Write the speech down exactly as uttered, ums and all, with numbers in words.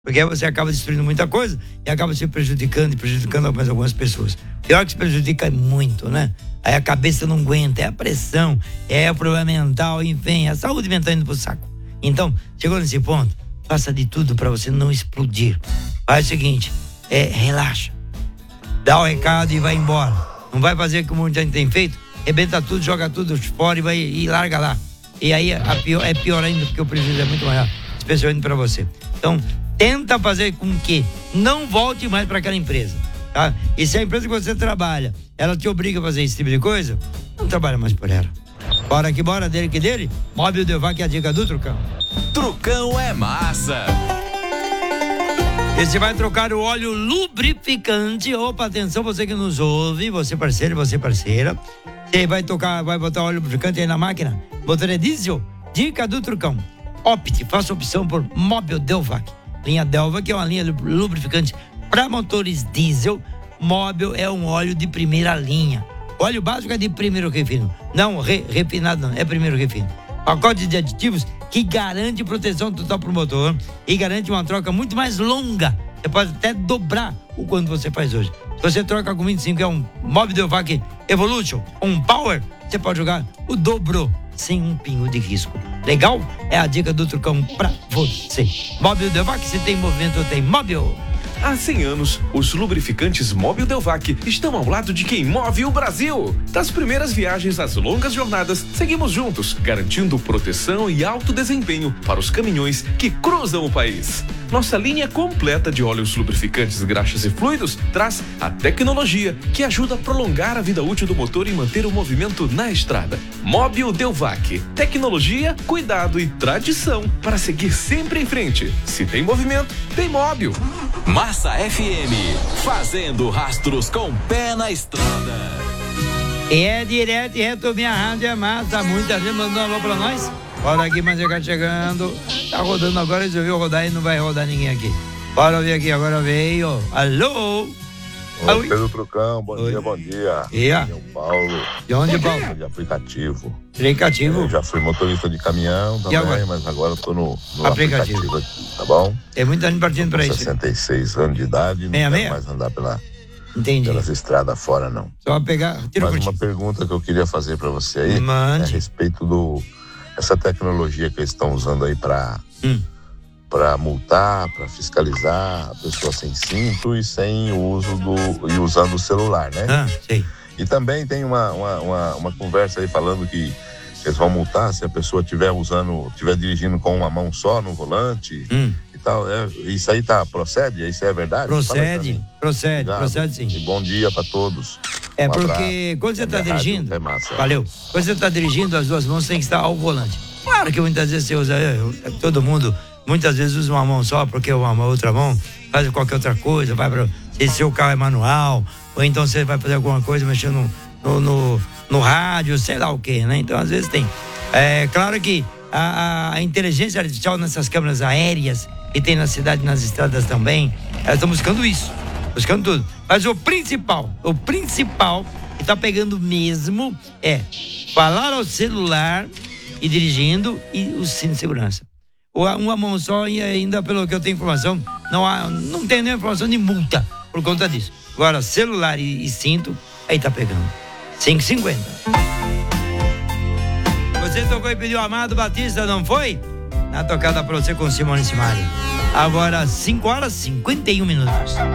Porque aí você acaba destruindo muita coisa e acaba se prejudicando e prejudicando mais algumas pessoas. Pior que se prejudica muito, né? Aí a cabeça não aguenta, é a pressão, é o problema mental, enfim, a saúde mental indo pro saco. Então, chegou nesse ponto, faça de tudo para você não explodir. Faz o seguinte, é, relaxa. Dá o recado e vai embora. Não vai fazer como muita gente tem feito, rebenta tudo, joga tudo fora e, vai, e larga lá. E aí a pior, é pior ainda, porque o prejuízo é muito maior, especialmente para você. Então, tenta fazer com que não volte mais para aquela empresa, tá? E se a empresa que você trabalha, ela te obriga a fazer esse tipo de coisa, não trabalha mais por ela. Bora que bora, dele que dele. Móvel Delvac é a dica do Trucão. Trucão é massa. E você vai trocar o óleo lubrificante. Opa, atenção, você que nos ouve, você parceiro, você parceira. Você vai tocar, vai botar óleo lubrificante aí na máquina. Motor é diesel? Dica do Trucão. Opte, faça opção por Móvel Delvac. Linha Delvac é uma linha lubrificante para motores diesel. Móvel é um óleo de primeira linha. Óleo básico é de primeiro refino. Não, re, refinado não, é primeiro refino. Pacote de aditivos que garante proteção total para o motor e garante uma troca muito mais longa. Você pode até dobrar o quanto você faz hoje. Se você troca com vinte e cinco, é um Móvel Delvac Evolution, um Power, você pode jogar o dobro sem um pingo de risco. Legal? É a dica do Trucão pra você. Móvel Delvac, se tem movimento, tem móvel. Há cem anos, os lubrificantes Móvel Delvac estão ao lado de quem move o Brasil. Das primeiras viagens às longas jornadas, seguimos juntos, garantindo proteção e alto desempenho para os caminhões que cruzam o país. Nossa linha completa de óleos lubrificantes, graxas e fluidos traz a tecnologia que ajuda a prolongar a vida útil do motor e manter o movimento na estrada. Móvel Delvac. Tecnologia, cuidado e tradição para seguir sempre em frente. Se tem movimento, tem móvel. Massa F M, fazendo rastros com pé na estrada. É direto e reto, minha rádio é massa. Muita gente mandando um alô pra nós. Bora aqui, mas já chegando. Tá rodando agora, resolveu rodar e não vai rodar ninguém aqui. Bora ver aqui, agora veio. Alô? Oi, Pedro Trucão, bom Oi. dia, bom dia. Yeah. São Paulo. De onde, Paulo? De aplicativo. Aplicativo? Eu já fui motorista de caminhão também, agora? mas agora eu tô no, no Aplicativo. aplicativo aqui, tá bom? Tem muita gente partindo pra isso. sessenta e seis anos de idade, não Meia, quero meia? mais andar pela, Entendi. pelas estradas fora, não. Só pegar. Tira Mas o uma pergunta que eu queria fazer pra você aí Mande. é a respeito do essa tecnologia que eles estão usando aí pra, Hum. pra multar, pra fiscalizar a pessoa sem cinto e sem o uso do e usando o celular, né? Ah, sei. E também tem uma, uma, uma, uma conversa aí falando que eles vão multar se a pessoa estiver usando, estiver dirigindo com uma mão só no volante Hum. e tal. É, isso aí tá, procede? Isso é verdade? Fala aí pra Procede, mim. procede, Obrigado. procede sim. E bom dia pra todos. É Um porque abraço. quando você A está minha rádio dirigindo, é massa. valeu. Quando você está dirigindo, as duas mãos têm que estar ao volante. Claro que muitas vezes você usa, eu, todo mundo, muitas vezes usa uma mão só, porque uma, uma outra mão faz qualquer outra coisa, vai para se seu carro é manual, ou então você vai fazer alguma coisa mexendo no, no, no, no rádio, sei lá o que, né? Então às vezes tem. É claro que a, a inteligência artificial nessas câmeras aéreas que tem na cidade, nas estradas também, elas estão buscando isso, buscando tudo. Mas o principal, o principal que tá pegando mesmo é falar ao celular e dirigindo e o cinto de segurança. Ou uma mão só e ainda, pelo que eu tenho informação, não, há, não tem nenhuma informação de multa por conta disso. Agora, celular e, e cinto, aí tá pegando. cinco e cinquenta. Você tocou e pediu Amado Batista, não foi? Na tocada pra você com Simone Simari. Agora, cinco horas e cinquenta e um minutos.